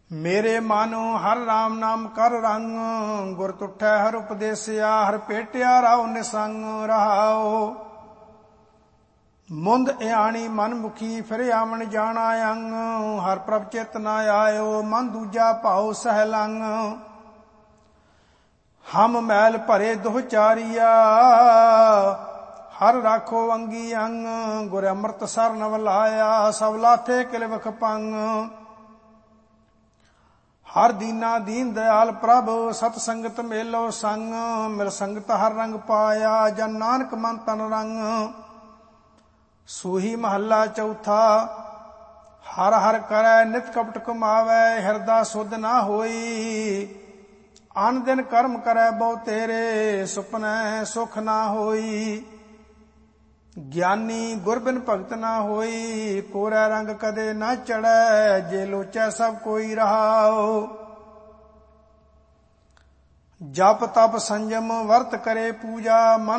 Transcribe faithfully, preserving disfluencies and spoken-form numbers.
ਮੇਰੇ ਮਾਨੋ ਹਰ ਰਾਮ ਨਾਮ ਕਰ ਰੰਗ, ਗੁਰ ਤੁਠੈ ਹਰ ਉਪਦੇਸਿਆ, ਹਰ ਭੇਟਿਆ ਰਾਉ ਨਿਸੰਗ ਰਹਾਓ। ਮੁੰਦ ਇਆਣੀ ਮਨ ਮੁਖੀ ਫਿਰ ਆਵਣ ਜਾਣਾ ਅੰਗ, ਹਰ ਪ੍ਰਭ ਚਿਤ ਨਾ ਆਇਓ ਮਨ ਦੂਜਾ ਭਾਉ ਸਹਿਲੰਗ। ਹਮ ਮੈਲ ਭਰੇ ਦੁਹ ਚਾਰੀਆ, ਹਰ ਰਾਖੋ ਅੰਗੀ ਅੰਗ, ਗੁਰ ਅੰਮ੍ਰਿਤ ਸਰਨ ਵਲਾਇਆ, ਸਭ ਲਾਥੇ ਕਿਲ ਵਖ ਪੰਗ। ਹਰ ਦੀਨਾ ਦੀਨ ਦਇਆਲ ਪ੍ਰਭ, ਸਤ ਸੰਗਤ ਮੇਲੋ ਸੰਗ, ਮਿਲ ਸੰਗਤ ਹਰ ਰੰਗ ਪਾਇਆ, ਜਨ ਨਾਨਕ ਮਨ ਤਨ ਰੰਗ। ਸੂਹੀ ਮਹੱਲਾ ਚੌਥਾ। ਹਰ ਹਰ ਕਰੈ ਨਿਤ ਕਪਟ ਕਮਾਵੈ, ਹਿਰਦਾ ਸੁਧ ਨਾ ਹੋਈ। ਅਨ ਦਿਨ ਕਰਮ ਕਰੈ ਬਹੁ ਤੇਰੇ, ਸੁਪਨੈ ਸੁਖ ਨਾ ਹੋਈ। ਗਿਆਨੀ ਗੁਰ ਬਿਨ ਭਗਤ ਨਾ ਹੋਈ, ਕੋਰੈ ਰੰਗ ਕਦੇ ਨਾ ਚੜੈ, ਜੇ ਲੋਚੈ ਸਭ ਕੋਈ ਰਹਾਓ। ਜਪ ਤਪ ਸੰਜਮ ਵਰਤ ਕਰੇ ਪੂਜਾ, ਮਨ